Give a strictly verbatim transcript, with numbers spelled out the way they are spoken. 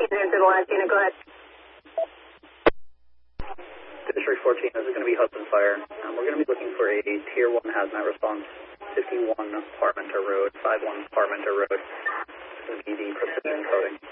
Eastern Civil Lines unit, go ahead. District fourteen, this is going to be Hudson Fire. Um, we're going to be looking for a Tier one hazmat response, fifty-one Parmenter Road, five one Parmenter Road. This is going to be the precision coding.